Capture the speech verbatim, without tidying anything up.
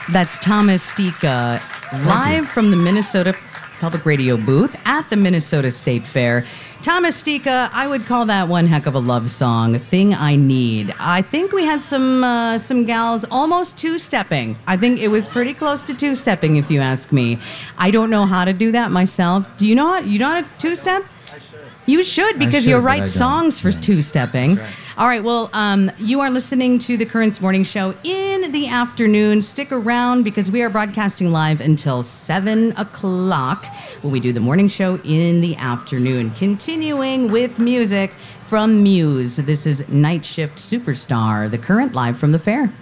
That's Thomas Stika, live from the Minnesota Public Radio booth at the Minnesota State Fair. Thomas Stika, I would call that one heck of a love song, Thing I Need. I think we had some uh, some gals almost two-stepping. I think it was pretty close to two-stepping, if you ask me. I don't know how to do that myself. Do you know how, you know how to two-step? I should. You should, because should, you'll but write I songs for don't. Yeah. two-stepping. That's right. All right, well, um, you are listening to the Currents Morning Show in the afternoon. Stick around because we are broadcasting live until seven o'clock when we do the morning show in the afternoon. Continuing with music from Muse. This is Night Shift Superstar, the Current live from the fair.